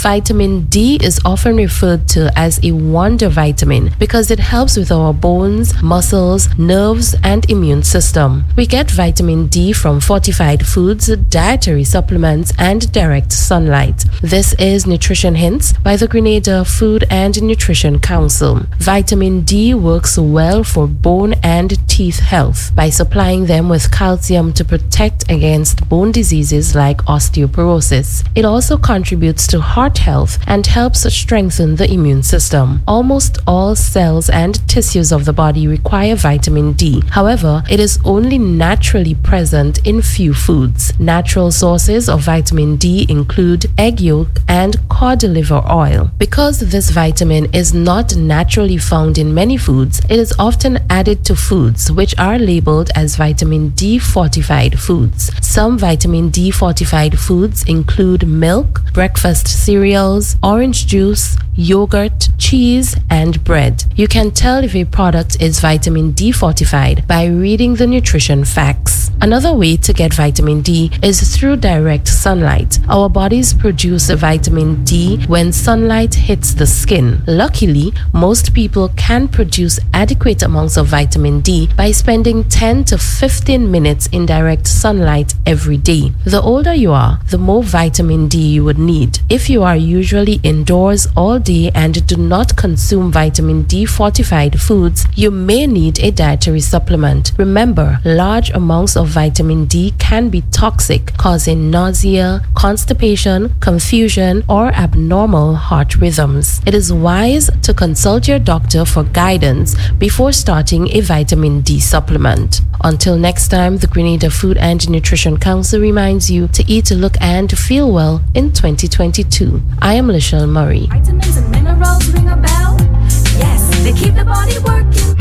Vitamin D is often referred to as a wonder vitamin because it helps with our bones, muscles, nerves, and immune system. We get vitamin D from fortified foods, dietary supplements, and direct sunlight. This is Nutrition Hints by the Grenada Food and Nutrition Council. Vitamin D works well for bone and teeth health by supplying them with calcium to protect against bone diseases like osteoporosis. It also contributes to heart health and helps strengthen the immune system. Almost all cells and tissues of the body require vitamin D. However, it is only naturally present in few foods. Natural sources of vitamin D include egg yolk and cod liver oil. Because this vitamin is not naturally found in many foods, it is often added to foods which are labeled as vitamin D fortified foods. Some vitamin D fortified foods include milk, breakfast cereals, orange juice, yogurt, cheese, and bread. You can tell if a product is vitamin D fortified by reading the nutrition facts. Another way to get vitamin D is through direct sunlight. Our bodies produce vitamin D when sunlight hits the skin. Luckily, most people can produce adequate amounts of vitamin D by spending 10 to 15 minutes in direct sunlight every day. The older you are, the more vitamin D you would need. If you are usually indoors all day and do not consume vitamin D fortified foods, you may need a dietary supplement. Remember, large amounts of vitamin D can be toxic, causing nausea, constipation, confusion, or abnormal heart rhythms. It is wise to consult your doctor for guidance before starting a vitamin D supplement. Until next time, the Grenada Food and Nutrition Council reminds you to eat, look, and feel well in 2022. I am Lachelle Murray. Vitamins and minerals ring a bell? Yes, they keep the body working.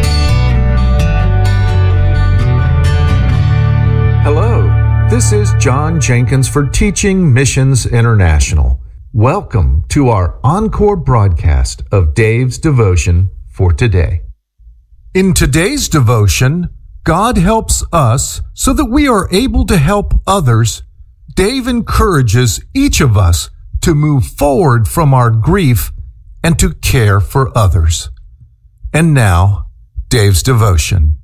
Hello, this is John Jenkins for Teaching Missions International. Welcome to our encore broadcast of Dave's Devotion for today. In today's devotion, God helps us so that we are able to help others. Dave encourages each of us to move forward from our grief and to care for others. And now, Dave's devotion.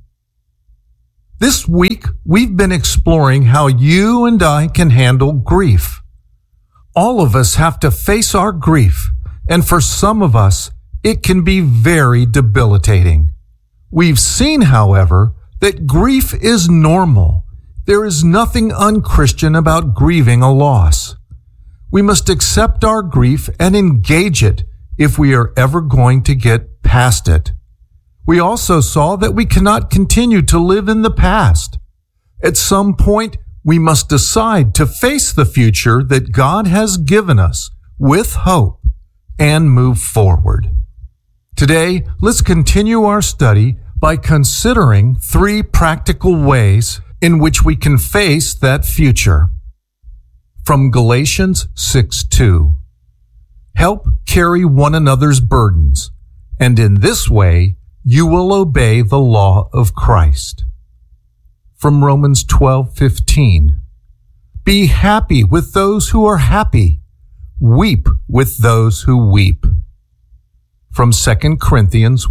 This week, we've been exploring how you and I can handle grief. All of us have to face our grief, and for some of us, it can be very debilitating. We've seen, however, that grief is normal. There is nothing unchristian about grieving a loss. We must accept our grief and engage it if we are ever going to get past it. We also saw that we cannot continue to live in the past. At some point, we must decide to face the future that God has given us with hope and move forward. Today, let's continue our study by considering 3 practical ways in which we can face that future. From Galatians 6:2. Help carry one another's burdens, and in this way you will obey the law of Christ. From Romans 12:15. Be happy with those who are happy. Weep with those who weep. From 2 Corinthians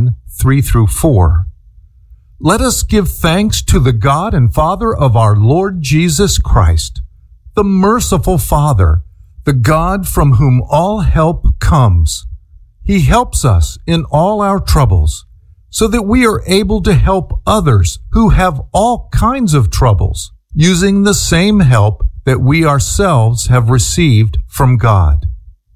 1:3-4. Let us give thanks to the God and Father of our Lord Jesus Christ, the merciful Father, the God from whom all help comes. He helps us in all our troubles, so that we are able to help others who have all kinds of troubles, using the same help that we ourselves have received from God.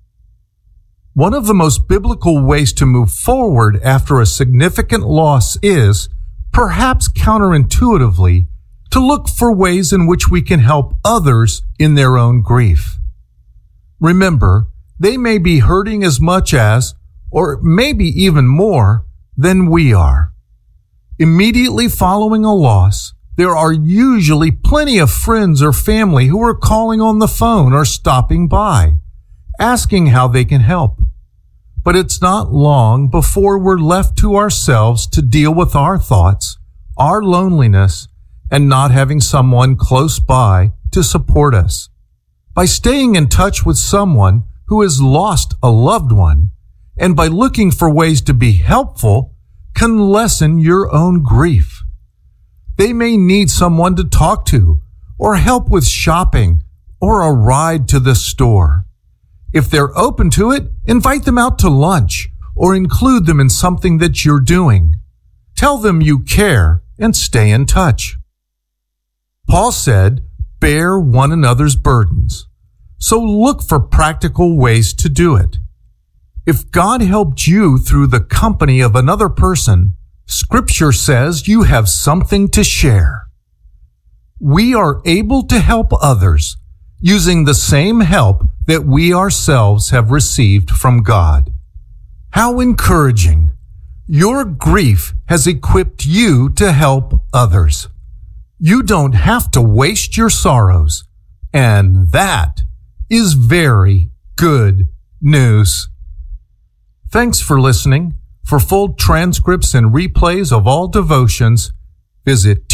One of the most biblical ways to move forward after a significant loss is, perhaps counterintuitively, to look for ways in which we can help others in their own grief. Remember, they may be hurting as much as, or maybe even more, than we are. Immediately following a loss, there are usually plenty of friends or family who are calling on the phone or stopping by, asking how they can help. But it's not long before we're left to ourselves to deal with our thoughts, our loneliness, and not having someone close by to support us. By staying in touch with someone who has lost a loved one, and by looking for ways to be helpful, can lessen your own grief. They may need someone to talk to, or help with shopping, or a ride to the store. If they're open to it, invite them out to lunch, or include them in something that you're doing. Tell them you care and stay in touch. Paul said, bear one another's burdens. So look for practical ways to do it. If God helped you through the company of another person, Scripture says you have something to share. We are able to help others using the same help that we ourselves have received from God. How encouraging! Your grief has equipped you to help others. You don't have to waste your sorrows, and that is very good news. Thanks for listening. For full transcripts and replays of all devotions, visit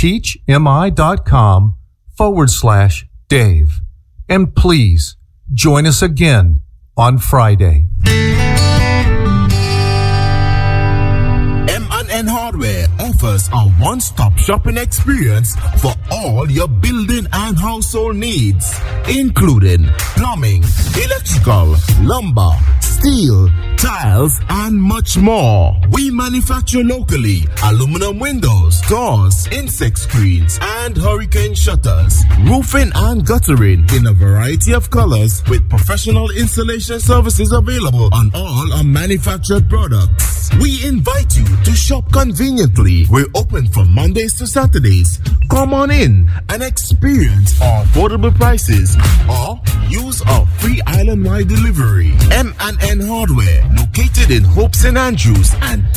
teachmi.com/Dave. And please join us again on Friday. M&N Hardware offers a one-stop shopping experience for all your building and household needs, including plumbing, electrical, lumber, steel, tiles, and much more. We manufacture locally aluminum windows, doors, insect screens, and hurricane shutters, roofing and guttering in a variety of colors with professional installation services available on all our manufactured products. We invite you to shop conveniently. We're open from Mondays to Saturdays. Come on in and experience our affordable prices or use our free island-wide delivery. M&N Hardware, located in Hope St. Andrews and